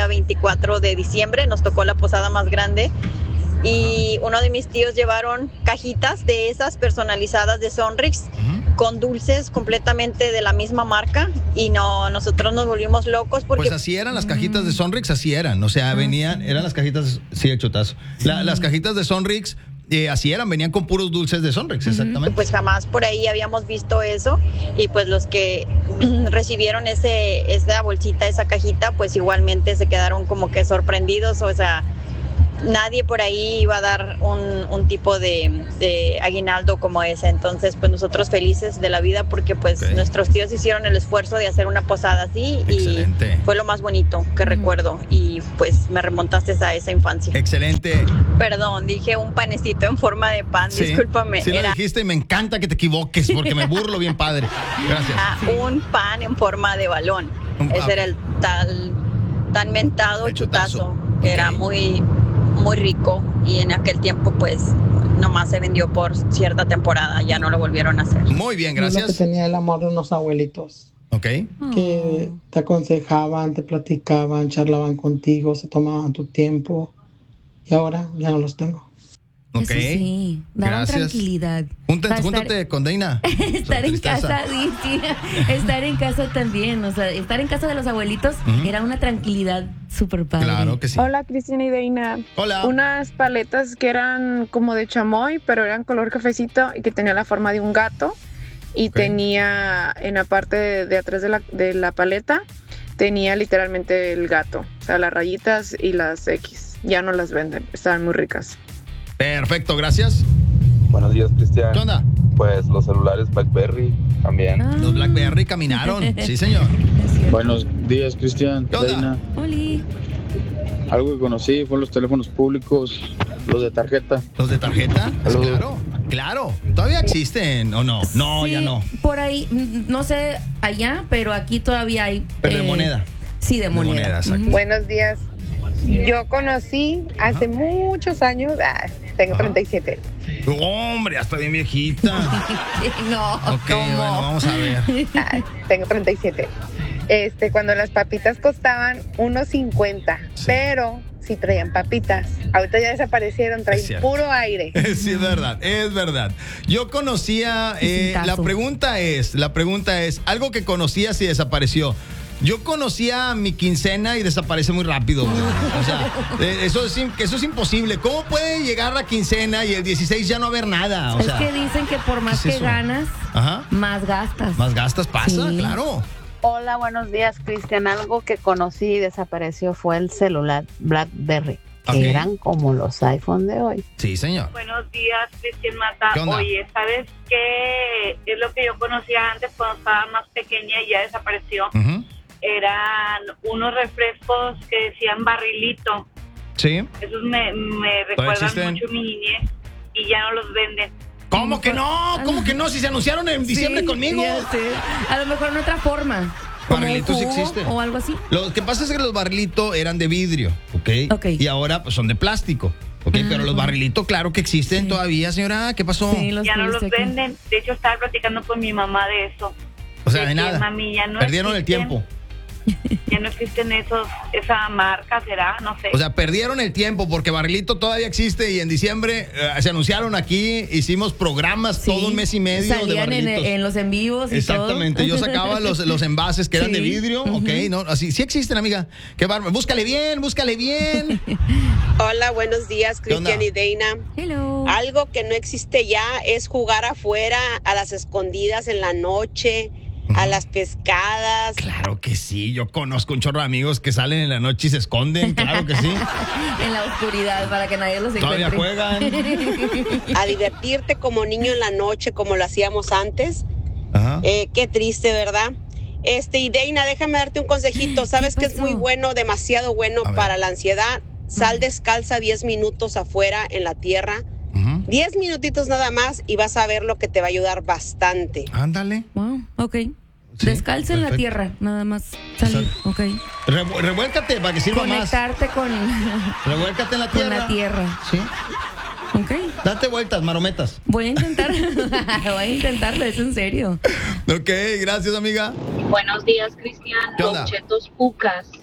día 24 de diciembre, nos tocó la posada más grande. Y uno de mis tíos llevaron cajitas de esas personalizadas de Sonrix con dulces completamente de la misma marca y nosotros nos volvimos locos porque... Pues así eran las cajitas de Sonrix, así eran, o sea, eran las cajitas, sí, el chotazo. Las cajitas de Sonrix, así eran, venían con puros dulces de Sonrix, exactamente. Pues jamás por ahí habíamos visto eso y pues los que recibieron esa bolsita, esa cajita, pues igualmente se quedaron como que sorprendidos, o sea... Nadie por ahí iba a dar un tipo de aguinaldo como ese. Entonces, pues nosotros felices de la vida porque pues nuestros tíos hicieron el esfuerzo de hacer una posada así. Excelente. Y fue lo más bonito que recuerdo. Y pues me remontaste a esa infancia. Excelente. Perdón, dije un panecito en forma de pan, sí, discúlpame. Sí, lo dijiste y me encanta que te equivoques porque me burlo bien padre. Gracias. Un pan en forma de balón. Ese era el tan mentado chutazo, que era muy rico y en aquel tiempo pues nomás se vendió por cierta temporada, ya no lo volvieron a hacer. Muy bien, gracias. Lo que tenía el amor de unos abuelitos. Ok. Que te aconsejaban, te platicaban, charlaban contigo, se tomaban tu tiempo y ahora ya no los tengo. Ok. Eso sí, daban tranquilidad. Júntate con Deina. Estar en casa, sí, estar en casa también, o sea, estar en casa de los abuelitos era una tranquilidad súper padre. Claro que sí. Hola, Cristina y Deina. Hola. Unas paletas que eran como de chamoy, pero eran color cafecito y que tenía la forma de un gato y tenía en la parte de atrás de la paleta tenía literalmente el gato, o sea, las rayitas y las X. Ya no las venden, estaban muy ricas. Perfecto, gracias. Buenos días, Cristian. ¿Qué onda? Pues los celulares BlackBerry también. Los BlackBerry caminaron, sí, señor. Buenos días, Cristian. ¿Qué onda? Oli. Algo que conocí fue los teléfonos públicos, los de tarjeta. ¿Los de tarjeta? Saludos. Claro. ¿Todavía existen o no? No, sí, ya no. Por ahí, no sé allá, pero aquí todavía hay. Pero de moneda. Sí, de moneda. Exacto. Buenos días. Yo conocí hace muchos años, tengo 37. Hombre, hasta bien viejita. No, ok, bueno, vamos a ver. Tengo 37. Cuando las papitas costaban 1.50, pero sí traían papitas. Ahorita ya desaparecieron, traen puro aire. Sí, es verdad. Yo conocía, la pregunta es, algo que conocías y desapareció. Yo conocía mi quincena y desaparece muy rápido. O sea, eso es imposible. ¿Cómo puede llegar la quincena y el 16 ya no haber nada? Es que dicen que por más que ganas, más gastas. Más gastas pasa, claro. Hola, buenos días, Cristian. Algo que conocí y desapareció fue el celular BlackBerry, que eran como los iPhone de hoy. Sí, señor. Buenos días, Cristian Mata. ¿Qué onda? Oye, ¿sabes qué es lo que yo conocía antes cuando estaba más pequeña y ya desapareció? Eran unos refrescos que decían barrilito. Sí. Esos me recuerdan mucho mi niñez y ya no los venden. ¿Cómo que no? ¿Cómo que no? Si se anunciaron en diciembre conmigo. A lo mejor en otra forma. Barrilitos sí existen. O algo así. Lo que pasa es que los barrilitos eran de vidrio, ¿ok? Y ahora pues, son de plástico. Pero los barrilitos, claro que existen todavía, señora. ¿Qué pasó? Sí, ya no los venden. De hecho, estaba platicando con mi mamá de eso. O sea, de nada. Mami, ya no perdieron existen, el tiempo. Ya no existen esa marca, ¿será? No sé. O sea, perdieron el tiempo porque Barrilito todavía existe y en diciembre se anunciaron aquí, hicimos programas todo un mes y medio. Salían de Barrilitos. en los en vivos y exactamente, todo. yo sacaba los envases que eran de vidrio, no, así, sí existen, amiga. Qué bárbaro. Búscale bien. Hola, buenos días, Cristian y Deina. Hello. Algo que no existe ya es jugar afuera a las escondidas en la noche, a las pescadas. Claro que sí, yo conozco un chorro de amigos que salen en la noche y se esconden, claro que sí. En la oscuridad para que nadie los encuentre. Todavía juegan. A divertirte como niño en la noche como lo hacíamos antes. Qué triste, ¿verdad? Y Deina, déjame darte un consejito. ¿Sabes qué es muy bueno, demasiado bueno para la ansiedad? Sal descalza 10 minutos afuera en la tierra. 10 minutitos nada más y vas a ver lo que te va a ayudar bastante. Ándale. Wow, ok. Sí, descalza en la tierra, nada más salir, ok. Revuélcate para que sirva conectarte más. Revuélcate en la tierra. Con la tierra. Sí. Ok. Date vueltas, marometas. Voy a intentarlo, es en serio. Ok, gracias, amiga. Buenos días, Cristian. ¿Qué onda? Los chetos pucas